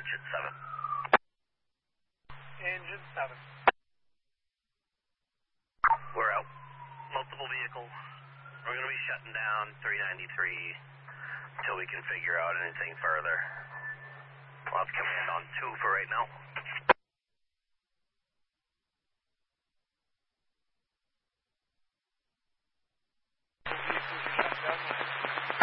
Engine 7. Engine 7. We're out. Multiple vehicles. We're going to be shutting down 393 until we can figure out anything further. We'll have command on 2 for right now.